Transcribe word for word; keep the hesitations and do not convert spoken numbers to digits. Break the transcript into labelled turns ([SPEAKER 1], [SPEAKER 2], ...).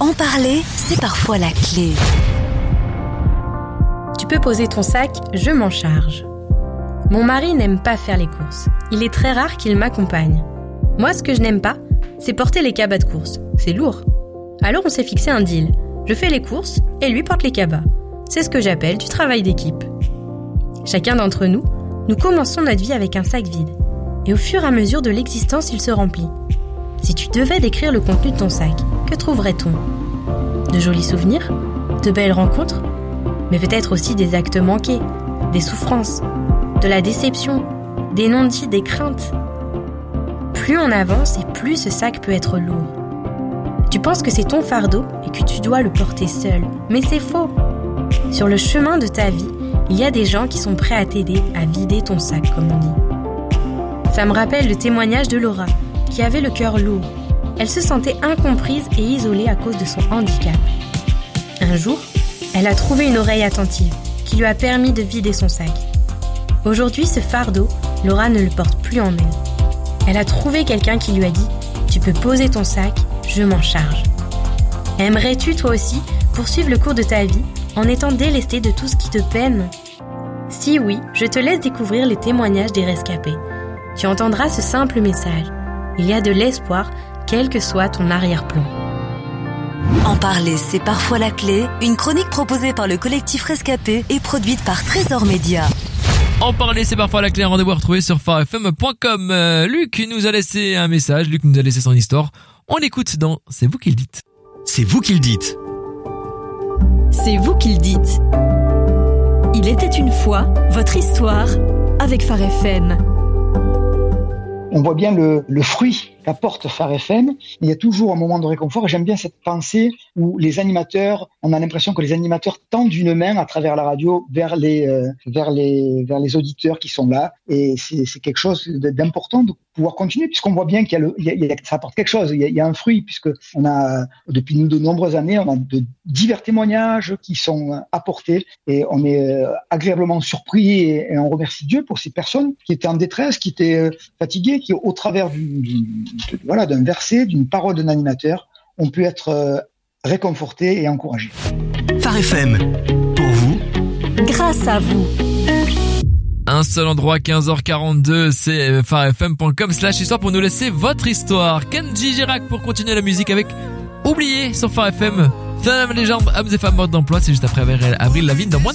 [SPEAKER 1] En parler, c'est parfois la clé.
[SPEAKER 2] Tu peux poser ton sac, je m'en charge. Mon mari n'aime pas faire les courses. Il est très rare qu'il m'accompagne. Moi, ce que je n'aime pas, c'est porter les cabas de course. C'est lourd. Alors on s'est fixé un deal. Je fais les courses et lui porte les cabas. C'est ce que j'appelle du travail d'équipe. Chacun d'entre nous, nous commençons notre vie avec un sac vide. Et au fur et à mesure de l'existence, il se remplit. Si tu devais décrire le contenu de ton sac, que trouverait-on ? De jolis souvenirs ? De belles rencontres ? Mais peut-être aussi des actes manqués, des souffrances, de la déception, des non-dits, des craintes. Plus on avance et plus ce sac peut être lourd. Tu penses que c'est ton fardeau et que tu dois le porter seul, mais c'est faux. Sur le chemin de ta vie, il y a des gens qui sont prêts à t'aider à vider ton sac, comme on dit. Ça me rappelle le témoignage de Laura, qui avait le cœur lourd. Elle se sentait incomprise et isolée à cause de son handicap. Un jour, elle a trouvé une oreille attentive qui lui a permis de vider son sac. Aujourd'hui, ce fardeau, Laura ne le porte plus en elle. Elle a trouvé quelqu'un qui lui a dit « Tu peux poser ton sac, je m'en charge ». Aimerais-tu toi aussi poursuivre le cours de ta vie en étant délesté de tout ce qui te peine ? Si oui, je te laisse découvrir les témoignages des rescapés. Tu entendras ce simple message. Il y a de l'espoir, quel que soit ton arrière-plan.
[SPEAKER 1] En parler, c'est parfois la clé. Une chronique proposée par le collectif Rescapé et produite par Trésor Média.
[SPEAKER 3] En parler, c'est parfois la clé. Un rendez-vous à retrouver sur phare f m point com. Euh, Luc nous a laissé un message. Luc nous a laissé son histoire. On l'écoute dans C'est vous qui le dites.
[SPEAKER 4] C'est vous qui le dites.
[SPEAKER 5] C'est vous qui le dites. Il était une fois votre histoire avec Phare F M.
[SPEAKER 6] On voit bien le, le fruit qu'apporte Phare F M. Il y a toujours un moment de réconfort. Et j'aime bien cette pensée où les animateurs, on a l'impression que les animateurs tendent une main à travers la radio vers les, euh, vers les, vers les auditeurs qui sont là. Et c'est, c'est quelque chose d'important de pouvoir continuer, puisqu'on voit bien qu'il y a le, il y a, il y a, ça apporte quelque chose. Il y a, il y a un fruit, puisque on a, depuis de nombreuses années, on a de divers témoignages qui sont apportés et on est agréablement surpris et, et on remercie Dieu pour ces personnes qui étaient en détresse, qui étaient fatiguées, qui au travers du, du de, voilà, d'un verset, d'une parole d'un animateur, on peut être euh, réconforté et encouragé.
[SPEAKER 4] Phare F M, pour vous,
[SPEAKER 5] grâce à vous.
[SPEAKER 3] Un seul endroit, quinze heures quarante-deux, c'est phare f m point com slash histoire pour nous laisser votre histoire. Kenji Girac pour continuer la musique avec Oublié sur Phare F M. Femme légende, hommes et femmes mortes d'emploi, c'est juste après Avril Lavigne dans moins